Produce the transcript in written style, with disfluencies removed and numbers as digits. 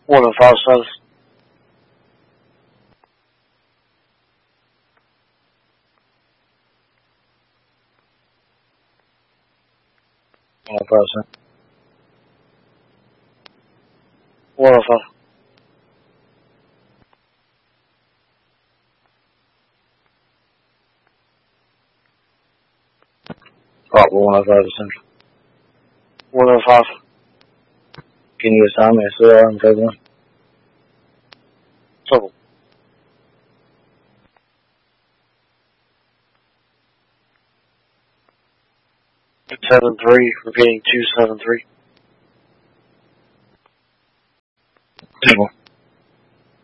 105 South. 105 South. 105. Bravo 105 Central. 105. Can you assign me a CR and take one? Trouble. 273, repeating 273.